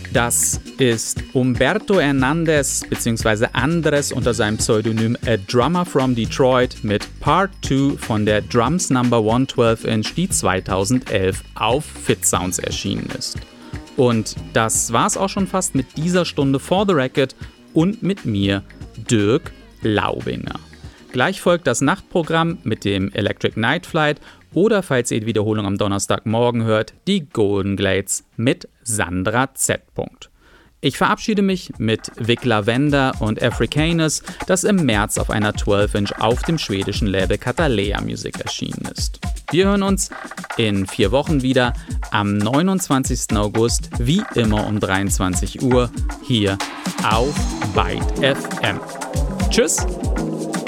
Das ist Humberto Hernandez bzw. Andres unter seinem Pseudonym A Drummer from Detroit mit Part 2 von der Drums No. 112 Inch, die 2011 auf Fit Sounds erschienen ist. Und das war's auch schon fast mit dieser Stunde For the Record und mit mir, Dirk Laubinger. Gleich folgt das Nachtprogramm mit dem Electric Night Flight oder, falls ihr die Wiederholung am Donnerstagmorgen hört, die Golden Glades mit Sandra Z. Ich verabschiede mich mit Vic Lavender und Africanus, das im März auf einer 12-Inch auf dem schwedischen Label Catalea Music erschienen ist. Wir hören uns in 4 Wochen wieder am 29. August, wie immer um 23 Uhr, hier auf Byte FM. Tschüss!